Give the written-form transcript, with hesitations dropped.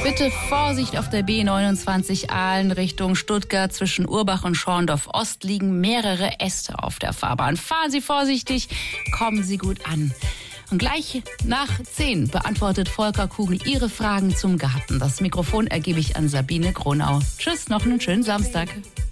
Bitte Vorsicht auf der B29 Aalen Richtung Stuttgart. Zwischen Urbach und Schorndorf-Ost liegen mehrere Äste auf der Fahrbahn. Fahren Sie vorsichtig, kommen Sie gut an. Und gleich nach 10 beantwortet Volker Kugel Ihre Fragen zum Garten. Das Mikrofon ergebe ich an Sabine Gronau. Tschüss, noch einen schönen Samstag.